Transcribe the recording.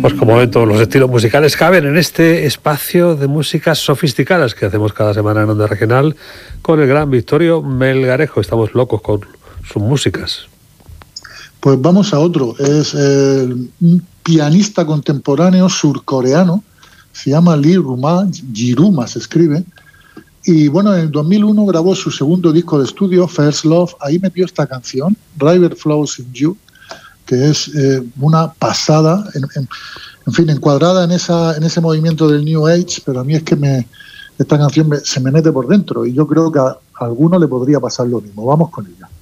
Pues como ven, todos los estilos musicales caben en este espacio de músicas sofisticadas que hacemos cada semana en Onda Regional con el gran Victorio Melgarejo. Estamos locos con sus músicas. Pues vamos a otro. Es un pianista contemporáneo surcoreano, se llama Lee Ruma, Jiruma se escribe, y bueno, en el 2001 grabó su segundo disco de estudio, First Love. Ahí metió esta canción, River Flows in You, que es una pasada, en fin, encuadrada en ese movimiento del New Age, pero a mí es que esta canción se me mete por dentro y yo creo que a alguno le podría pasar lo mismo. Vamos con ella.